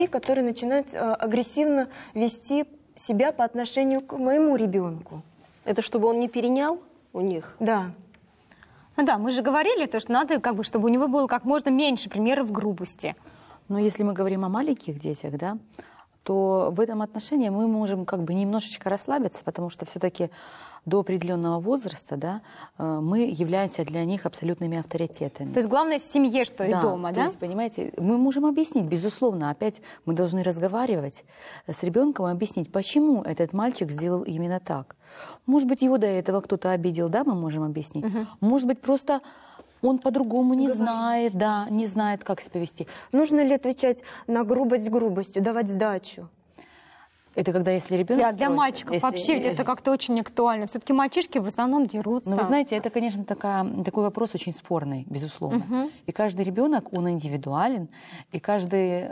которые начинают агрессивно вести себя по отношению к моему ребенку. Это чтобы он не перенял у них? Да. Ну да, мы же говорили, что надо, чтобы у него было как можно меньше примеров грубости. Но если мы говорим о маленьких детях, да, то в этом отношении мы можем немножечко расслабиться, потому что все-таки до определенного возраста, да, мы являемся для них абсолютными авторитетами. То есть главное в семье, что и дома, да? То есть, понимаете, мы можем объяснить, безусловно, опять мы должны разговаривать с ребенком и объяснить, почему этот мальчик сделал именно так. Может быть, его до этого кто-то обидел, да, мы можем объяснить. Может быть, просто он по-другому не знает, да, не знает, как себя вести. Нужно ли отвечать на грубость грубостью, давать сдачу? Это когда, если ребенок... Для мальчиков вообще ведь это как-то очень актуально. Все-таки мальчишки в основном дерутся. Ну, вы знаете, это, конечно, такой вопрос очень спорный, безусловно. И каждый ребенок, он индивидуален, и каждый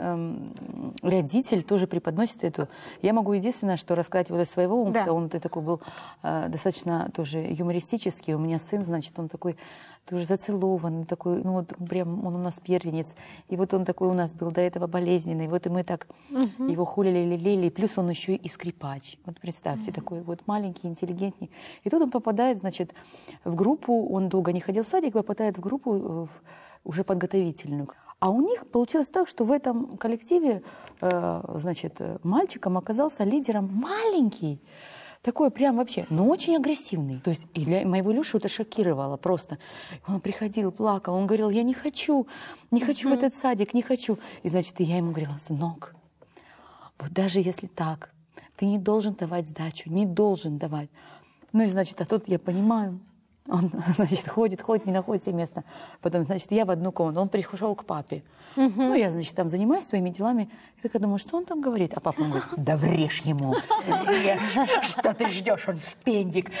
родитель тоже преподносит эту... Я могу единственное, что рассказать вот из своего опыта. Да. Он такой был достаточно тоже юмористический. У меня сын, значит, он такой тоже зацелованный, такой, ну вот прям он у нас первенец. И вот он такой у нас был до этого болезненный. Вот и мы так его хулили, лелеяли. Плюс он еще и скрипач. Вот представьте, такой вот маленький, интеллигентный. И тут он попадает, значит, в группу, он долго не ходил в садик, попадает в группу уже подготовительную. А у них получилось так, что в этом коллективе, значит, мальчиком оказался лидером маленький. Такой прям вообще, но очень агрессивный. То есть и для моего Илюши это шокировало просто. Он приходил, плакал, он говорил, я не хочу в этот садик, не хочу. И, значит, я ему говорила, сынок, вот даже если так, ты не должен давать сдачу, не должен давать. Ну и, значит, а тут я понимаю, он, значит, ходит, не находит себе места. Потом, значит, я в одну комнату, он пришел к папе. Ну, я, значит, там занимаюсь своими делами. И так я думаю, что он там говорит? А папа говорит, да врежь ему. Что ты ждешь, он шпендик.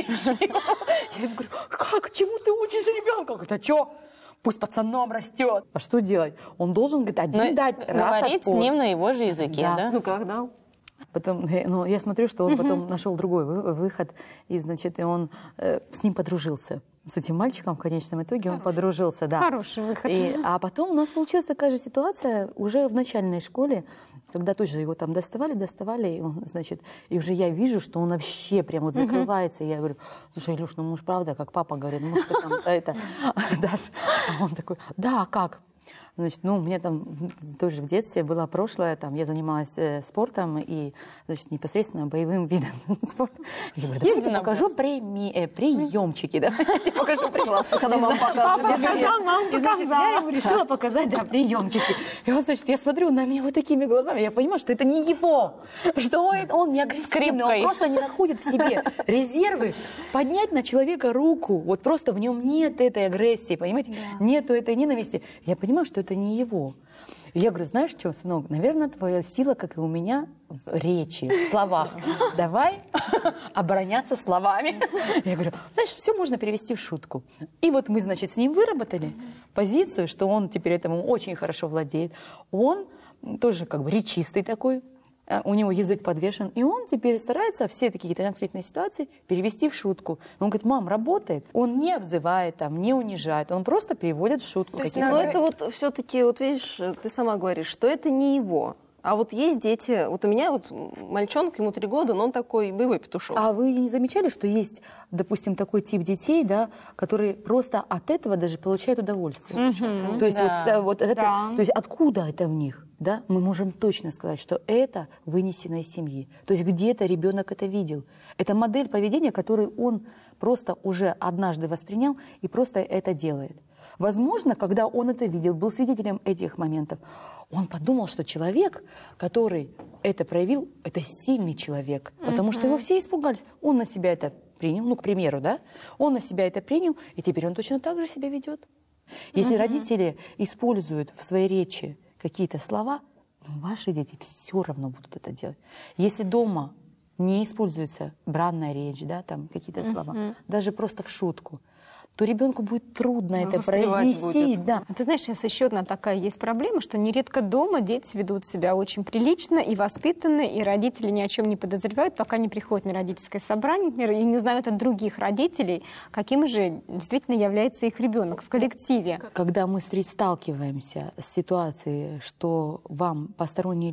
Я ему говорю, как, чему ты учишь ребенка? Он говорит, а что? Пусть пацаном растет. А что делать? Он должен, говорит, один дать. Говорить с ним на его же языке, да? Ну, как дал? Потом, ну, я смотрю, что он потом нашел другой выход, и, значит, и он с ним подружился. С этим мальчиком в конечном итоге он подружился, да. Хороший выход. А потом у нас получилась такая же ситуация уже в начальной школе, когда тоже его там доставали, и он, значит, и уже я вижу, что он вообще прям вот закрывается, и я говорю, слушай, Илюш, ну, муж, правда, как папа говорит, может, ты там это дашь? А он такой, да, как? Значит, ну, у меня там тоже в детстве было прошлое, там, я занималась спортом и, значит, непосредственно боевым видом спорта. Я говорю, давайте покажу приемчики, да? Покажу приемчики. Когда мама показывала. Я ему решила показать, да, приемчики. И вот, значит, я смотрю на меня вот такими глазами, я понимаю, что это не его, что он не агрессивный, он просто не находит в себе резервы поднять на человека руку. Вот просто в нем нет этой агрессии, понимаете? Нету этой ненависти. Я понимаю, что это не его. Я говорю, знаешь что, сынок, наверное, твоя сила, как и у меня, в речи, в словах. Давай обороняться словами. Я говорю, знаешь, все можно перевести в шутку. И вот мы, значит, с ним выработали позицию, что он теперь этому очень хорошо владеет. Он тоже как бы речистый такой, у него язык подвешен, и он теперь старается все какие-то конфликтные ситуации перевести в шутку. Он говорит, мам, работает. Он не обзывает, там, не унижает, он просто переводит в шутку. То есть, но это вот все-таки, вот видишь, ты сама говоришь, что это не его. А вот есть дети, вот у меня вот мальчонок, ему 3 года, но он такой боевой петушок. А вы не замечали, что есть, допустим, такой тип детей, да, которые просто от этого даже получают удовольствие? То есть, вот это, то есть откуда это в них? Да? Мы можем точно сказать, что это вынесено из семьи. То есть где-то ребенок это видел. Это модель поведения, которую он просто уже однажды воспринял и просто это делает. Возможно, когда он это видел, был свидетелем этих моментов, он подумал, что человек, который это проявил, это сильный человек, потому что его все испугались. Он на себя это принял, ну, к примеру, да? Он на себя это принял, и теперь он точно так же себя ведет. Если родители используют в своей речи какие-то слова, ну, ваши дети все равно будут это делать. Если дома не используется бранная речь, да, там какие-то слова, даже просто в шутку, то ребенку будет трудно это Застревать произнести. будет. Да. А ты знаешь, сейчас еще одна такая есть проблема, что нередко дома дети ведут себя очень прилично и воспитанно, и родители ни о чем не подозревают, пока не приходят на родительское собрание, например, и не знают от других родителей, каким же действительно является их ребенок в коллективе. Когда мы сталкиваемся с ситуацией, что вам посторонние